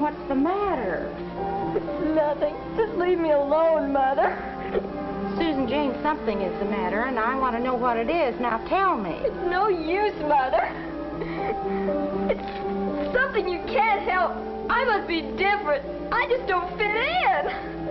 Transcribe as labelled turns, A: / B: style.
A: what's the matter?
B: Nothing. Just leave me alone, Mother.
A: Susan Jane, something is the matter, and I want to know what it is. Now tell me.
B: It's no use, Mother. It's something you can't help. I must be different. I just don't fit in.